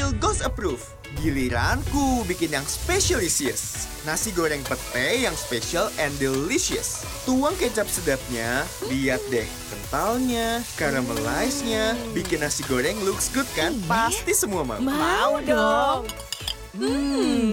panggil Ghost Approve. Giliranku bikin yang specialisius. Nasi goreng pete yang special and delicious. Tuang kecap sedapnya, lihat deh kentalnya, caramelize-nya. Bikin nasi goreng looks good kan? Pasti semua mau. Mau dong.